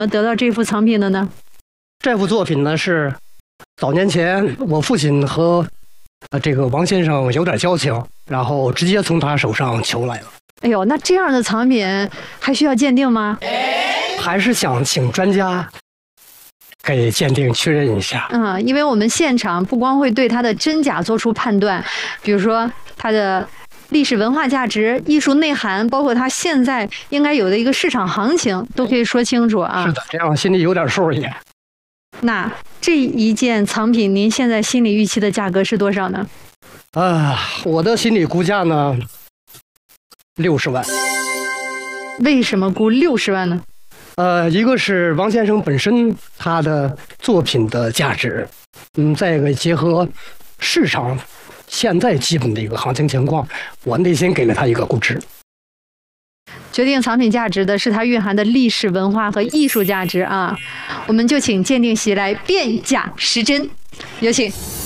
得到这幅藏品的呢？ 这幅作品呢是早年前我父亲和这个王先生有点交情，然后直接从他手上求来了。 哎呦，那这样的藏品还需要鉴定吗？ 还是想请专家给鉴定确认一下。 因为我们现场不光会对它的真假做出判断，比如说它的历史文化价值、艺术内涵，包括它现在应该有的一个市场行情，都可以说清楚啊。 是的，这样心里有点数也。 那这一件藏品，您现在心里预期的价格是多少呢？ 我的心理估价呢，60万。 为什么估60万呢？ 一个是王先生本身他的作品的价值，再一个结合市场现在基本的一个行情情况，我内心给了他一个估值。 决定藏品价值的是它蕴含的历史文化和艺术价值啊！我们就请鉴定席来辨假识真，有请。